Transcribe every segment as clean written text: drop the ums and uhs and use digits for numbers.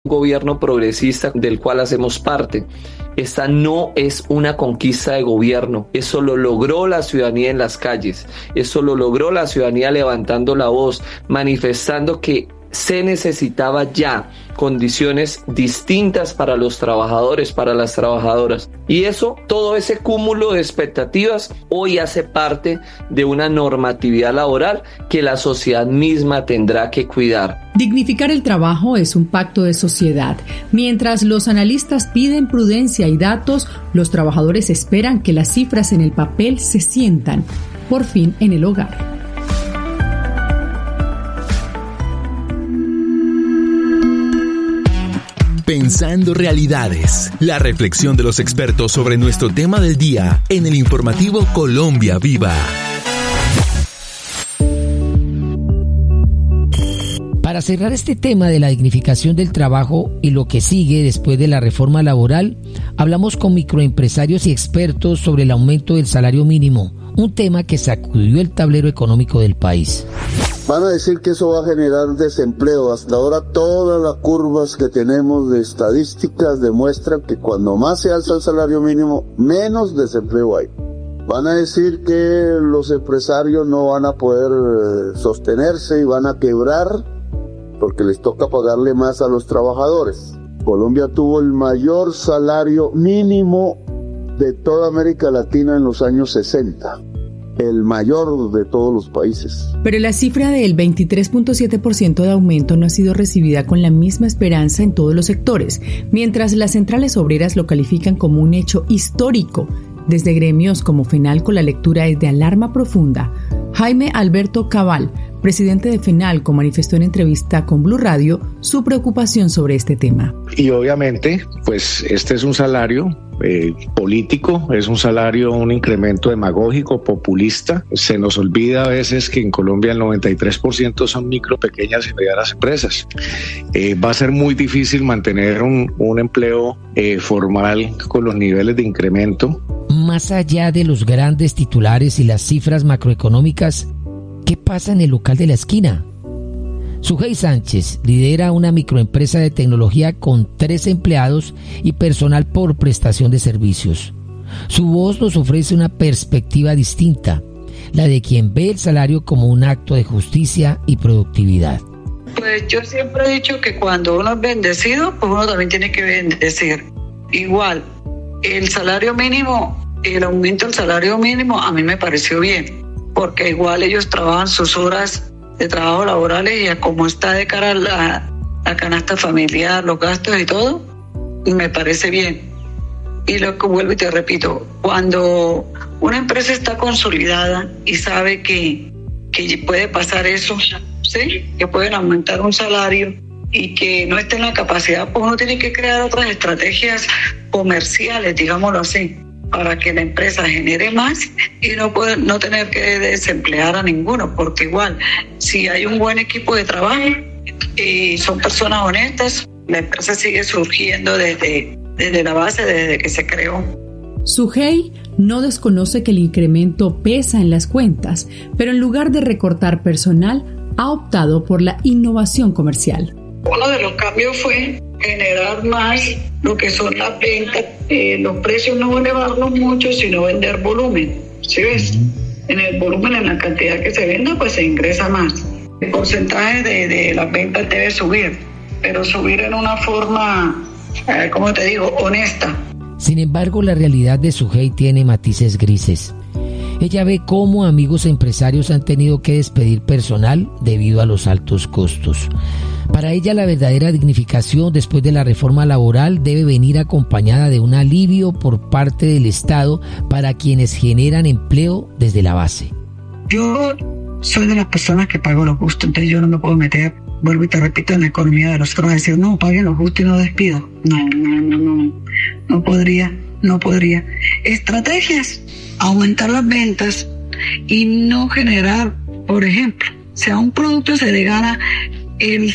gobierno progresista del cual hacemos parte. Esta no es una conquista de gobierno, eso lo logró la ciudadanía en las calles, eso lo logró la ciudadanía levantando la voz, manifestando que se necesitaba ya condiciones distintas para los trabajadores, para las trabajadoras. Y eso, todo ese cúmulo de expectativas, hoy hace parte de una normatividad laboral que la sociedad misma tendrá que cuidar. Dignificar el trabajo es un pacto de sociedad. Mientras los analistas piden prudencia y datos, los trabajadores esperan que las cifras en el papel se sientan, por fin, en el hogar. Pensando realidades, la reflexión de los expertos sobre nuestro tema del día en el informativo Colombia Viva. Para cerrar este tema de la dignificación del trabajo y lo que sigue después de la reforma laboral, hablamos con microempresarios y expertos sobre el aumento del salario mínimo, un tema que sacudió el tablero económico del país. Van a decir que eso va a generar desempleo. Hasta ahora todas las curvas que tenemos de estadísticas demuestran que cuando más se alza el salario mínimo, menos desempleo hay. Van a decir que los empresarios no van a poder sostenerse y van a quebrar porque les toca pagarle más a los trabajadores. Colombia tuvo el mayor salario mínimo de toda América Latina en los años 60. El mayor de todos los países. Pero la cifra del 23.7% de aumento no ha sido recibida con la misma esperanza en todos los sectores, mientras las centrales obreras lo califican como un hecho histórico. Desde gremios como FENALCO la lectura es de alarma profunda. Jaime Alberto Cabal, presidente de FENALCO, manifestó en entrevista con Blue Radio su preocupación sobre este tema. Y obviamente, pues este es un salario político, es un salario, un incremento demagógico, populista. Se nos olvida a veces que en Colombia el 93% son micro, pequeñas y medianas empresas. Va a ser muy difícil mantener un empleo formal con los niveles de incremento. Más allá de los grandes titulares y las cifras macroeconómicas, ¿qué pasa en el local de la esquina? Sujei Sánchez lidera una microempresa de tecnología con 3 empleados y personal por prestación de servicios. Su voz nos ofrece una perspectiva distinta, la de quien ve el salario como un acto de justicia y productividad. Pues yo siempre he dicho que cuando uno es bendecido, pues uno también tiene que bendecir. Igual, el salario mínimo, el aumento del salario mínimo a mí me pareció bien, porque igual ellos trabajan sus horas de trabajo laborales y a como está de cara a la canasta familiar, los gastos y todo, me parece bien. Y lo que vuelvo y te repito, cuando una empresa está consolidada y sabe que puede pasar eso, ¿sí? Que pueden aumentar un salario y que no esté en la capacidad, pues uno tiene que crear otras estrategias comerciales, digámoslo así, para que la empresa genere más y no tener que desemplear a ninguno, porque igual, si hay un buen equipo de trabajo y son personas honestas, la empresa sigue surgiendo desde la base, desde que se creó. Sujei no desconoce que el incremento pesa en las cuentas, pero en lugar de recortar personal, ha optado por la innovación comercial. Uno de los cambios fue generar más lo que son las ventas, los precios no elevarlos mucho, sino vender volumen, ¿sí ves? En el volumen, en la cantidad que se venda, pues se ingresa más. El porcentaje de las ventas debe subir, pero subir en una forma, como te digo, honesta. Sin embargo, la realidad de Sujei tiene matices grises. Ella ve cómo amigos empresarios han tenido que despedir personal debido a los altos costos. Para ella, la verdadera dignificación después de la reforma laboral debe venir acompañada de un alivio por parte del Estado para quienes generan empleo desde la base. Yo soy de las personas que pago lo justo, entonces yo no me puedo meter, vuelvo y te repito, en la economía de los otros, decir, no, paguen lo justo y no despido. No podría. Estrategias, aumentar las ventas y no generar, por ejemplo, si a un producto se le gana el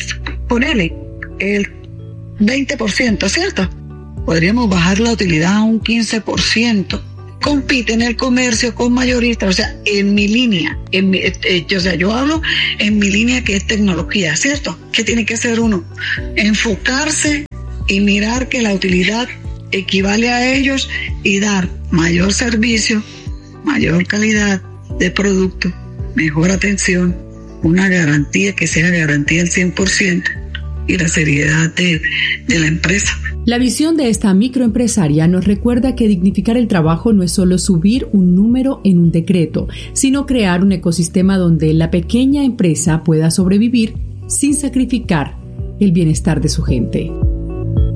20%, ¿cierto? Podríamos bajar la utilidad a un 15%. compite en el comercio con mayoristas, o sea, en mi línea, yo hablo en mi línea que es tecnología, ¿cierto? ¿Qué tiene que hacer uno? Enfocarse y mirar que la utilidad equivale a ellos y dar mayor servicio, mayor calidad de producto, mejor atención, una garantía que sea garantía al 100% y la seriedad de la empresa. La visión de esta microempresaria nos recuerda que dignificar el trabajo no es solo subir un número en un decreto, sino crear un ecosistema donde la pequeña empresa pueda sobrevivir sin sacrificar el bienestar de su gente.